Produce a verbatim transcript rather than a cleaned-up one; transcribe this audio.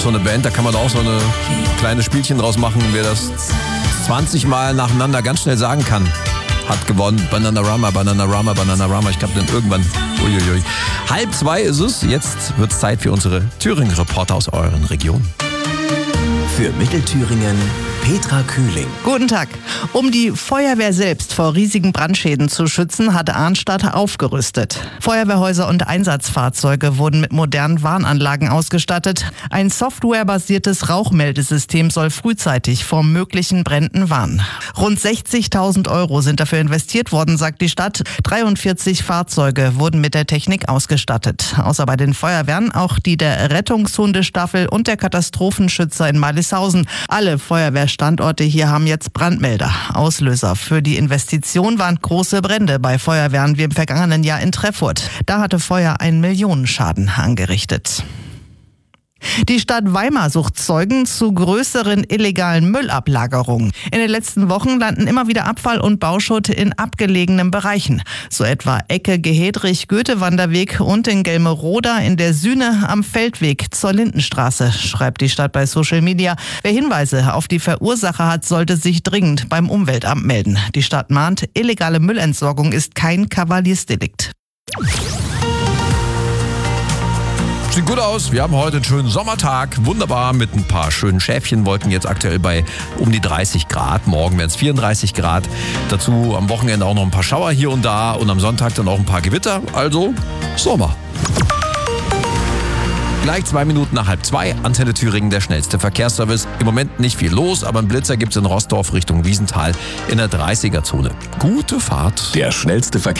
so eine Band, da kann man auch so eine kleine Spielchen draus machen. Wer das zwanzig Mal nacheinander ganz schnell sagen kann, hat gewonnen. Bananarama, Bananarama, Bananarama. Ich glaube dann irgendwann, uiuiui. Halb zwei ist es. Jetzt wird es Zeit für unsere Thüringen-Reporter aus euren Regionen. Für Mittelthüringen Petra Kühling. Guten Tag. Um die Feuerwehr selbst vor riesigen Brandschäden zu schützen, hat Arnstadt aufgerüstet. Feuerwehrhäuser und Einsatzfahrzeuge wurden mit modernen Warnanlagen ausgestattet. Ein softwarebasiertes Rauchmeldesystem soll frühzeitig vor möglichen Bränden warnen. Rund sechzigtausend Euro sind dafür investiert worden, sagt die Stadt. dreiundvierzig Fahrzeuge wurden mit der Technik ausgestattet. Außer bei den Feuerwehren auch die der Rettungshundestaffel und der Katastrophenschützer in Malishausen. Alle Feuerwehrstandorte hier haben jetzt Brandmelder. Auslöser für die Investition waren große Brände bei Feuerwehren wie im vergangenen Jahr in Treffurt. Da hatte Feuer einen Millionenschaden angerichtet. Die Stadt Weimar sucht Zeugen zu größeren illegalen Müllablagerungen. In den letzten Wochen landen immer wieder Abfall und Bauschutt in abgelegenen Bereichen. So etwa Ecke Gehedrich-Goethe-Wanderweg und in Gelmeroda in der Sühne am Feldweg zur Lindenstraße, schreibt die Stadt bei Social Media. Wer Hinweise auf die Verursacher hat, sollte sich dringend beim Umweltamt melden. Die Stadt mahnt, illegale Müllentsorgung ist kein Kavaliersdelikt. Sieht gut aus. Wir haben heute einen schönen Sommertag. Wunderbar mit ein paar schönen Schäfchenwolken. Jetzt aktuell bei um die dreißig Grad. Morgen werden es vierunddreißig Grad. Dazu am Wochenende auch noch ein paar Schauer hier und da. Und am Sonntag dann auch ein paar Gewitter. Also Sommer. Gleich zwei Minuten nach halb zwei. Antenne Thüringen, der schnellste Verkehrsservice. Im Moment nicht viel los, aber einen Blitzer gibt es in Rossdorf Richtung Wiesenthal in der dreißiger Zone. Gute Fahrt. Der schnellste Verkehr.